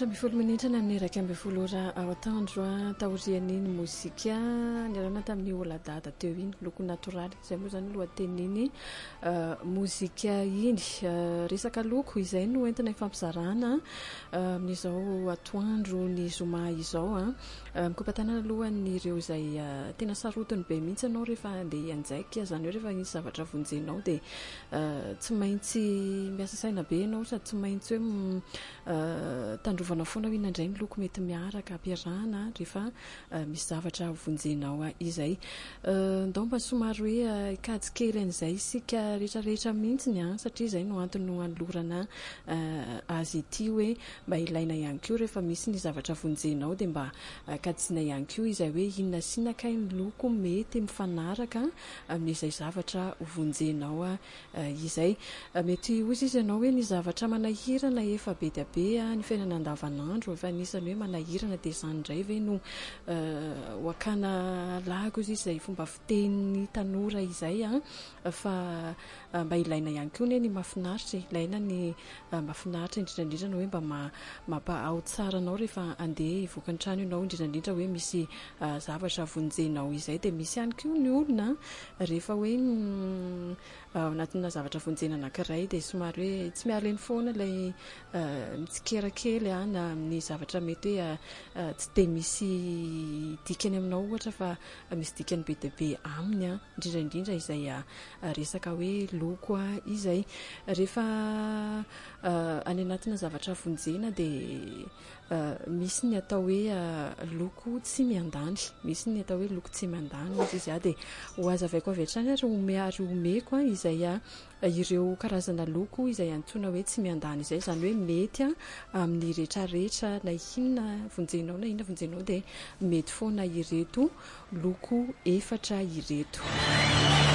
4 minitra na amin'ny 1 ao atandro taorian'iny mozika niarana tamin'ny oladada teo iny loko natoraly izay moa zany lohatenin'iny mozika iny resaka loko izay no entina ifampizarana amin'izao atoandro ny zoma izao mikopatanana alohan'ny ireo izay tena sarotiny be mihitsy anao rehefa andeha anjaika zany hoe rehefa nisy zavatra vonjenao dia tsy maintsy miasa saina be ianao sady tsy maintsy hoe tandrovana foana hoe inandray ny loko mety miaraka ampiarahana rehefa misy zavatra vonjenao izay ndomba somary hoe ikajy kely an'izay isika rehetrarehetra mihitsy ny satria izay no antony no anolorana azy ity hoe mba ilaina ihany koa rehefa misy ny zavatra vonjenao dia mba kajiana ihany koa izay hoe inona sinaka ny loko mety mifanaraka amin'izay zavatra vonjenao izay mety hozy izy ianao hoe ny zavatra manahirana efa be dia be ny fiainana andavanandro efa anisany hoe manahirana dia izany indray ve no wakana lago izy izay fomba fitenin'ny tanora izay fa mba ilaina ihany koa ny mahafinaritra ilaina ny mahafinaritra indrindrandrindra no hoe mba mampahao tsara anao rehefa andeha hivoaka ny trano ianao indrindrandrindra hoe misy zavatra vonjenao izay dia misy ihany koa ny olona rehefa hoe anatina zavatra vonjena anankiray dia somary hoe tsy mialeny foana ilay mitsikerakely na amin'ny zavatra mety hoe tsy dia misy dikany aminao ohatra fa misy dikany be dia be aminy indrindrandrindra izay resaka hoe loko izay rehefa any anatina zavatra vonjena dia misy ny atao hoe loko tsy miandany misy ny atao hoe loko tsy miandany izy dia ho azavaiko avy hatrany ary omeko izay ireo karazana loko izay antsoina hoe tsy miandany izay zany hoe mety amin'ny rehetrarehetra na inona vonjenao na inona vonjenao dia mety foana ireto loko efatra ireto.